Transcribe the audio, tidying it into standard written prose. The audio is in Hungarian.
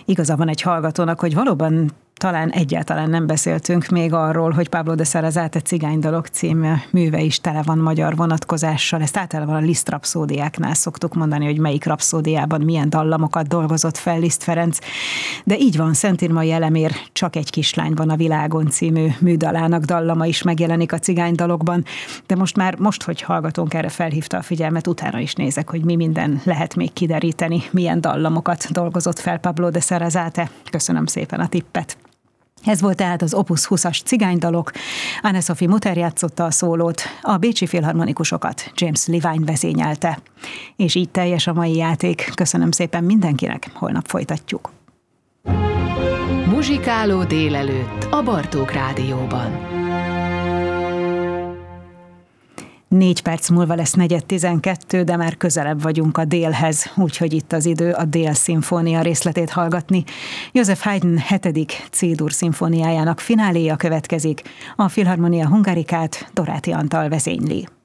Igaza van egy hallgatónak, hogy valóban talán egyáltalán nem beszéltünk még arról, hogy Pablo de Sarasate Cigánydalok című műve is tele van magyar vonatkozással. Ezt általában a Liszt rapszódiáknál szoktuk mondani, hogy melyik rapszódiában milyen dallamokat dolgozott fel Liszt Ferenc. De így van, Szent Irmai Elemér Csak egy kislány van a világon című műdalának dallama is megjelenik a Cigánydalokban. De most, hogy hallgatónk erre felhívta a figyelmet, utána is nézek, hogy mi minden lehet még kideríteni, milyen dallamokat dolgozott fel Pablo de Sarasate. Köszönöm szépen a tippet. Ez volt tehát az Opus 20-as Cigánydalok. Anne-Sophie Mutter játszotta a szólót, a bécsi filharmonikusokat James Levine vezényelte. És így teljes a mai játék. Köszönöm szépen mindenkinek, holnap folytatjuk. Muzsikáló délelőtt a Bartók Rádióban. 4 perc múlva lesz 4:12, de már közelebb vagyunk a délhez, úgyhogy itt az idő a Dél-szimfónia részletét hallgatni. József Haydn 7. C-dur szimfóniájának fináléja következik, a Filharmonia Hungaricát Doráti Antal vezényli.